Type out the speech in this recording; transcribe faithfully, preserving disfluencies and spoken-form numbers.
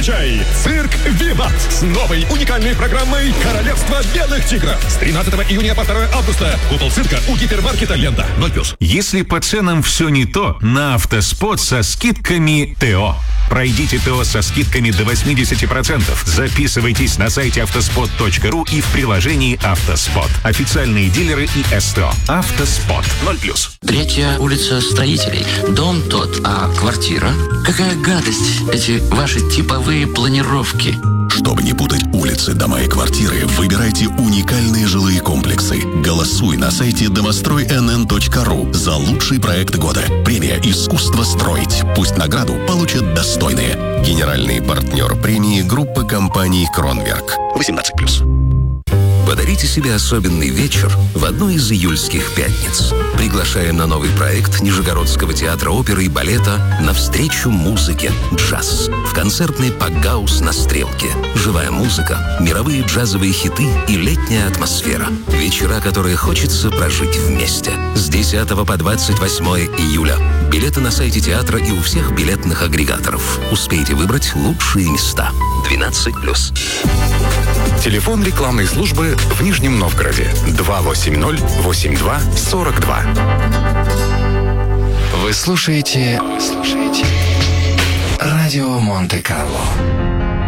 Встречай цирк «Виват» с новой уникальной программой «Королевство белых тигров». С тринадцатого июня по второе августа. Купол цирка у гипермаркета «Лента». ноль плюс. Если по ценам все не то, на Автоспот со скидками ТО. Пройдите ТО со скидками до восемьдесят процентов. Записывайтесь на сайте автоспот точка ру и в приложении «Автоспот». Официальные дилеры и СТО. «Автоспот». ноль плюс. Третья улица Строителей. Дом тот, а квартира? Какая гадость, эти ваши типовые планировки. Чтобы не путать улицы, дома и квартиры, выбирайте уникальные жилые комплексы. Голосуй на сайте домострой эн эн точка ру за лучший проект года. Премия «Искусство строить». Пусть награду получат достойные. Генеральный партнер премии — группа компаний «Кронверк». восемнадцать плюс. Подарите себе особенный вечер в одну из июльских пятниц. Приглашаем на новый проект Нижегородского театра оперы и балета «Навстречу музыке. Джаз» в концертный «Пакгаус» на Стрелке. Живая музыка, мировые джазовые хиты и летняя атмосфера. Вечера, которые хочется прожить вместе. С десятого по двадцать восьмое июля. Билеты на сайте театра и у всех билетных агрегаторов. Успейте выбрать лучшие места. двенадцать плюс. Телефон рекламной службы в Нижнем Новгороде два восемь ноль восемь два сорок два. Вы слушаете, вы слушаете радио Монте-Карло.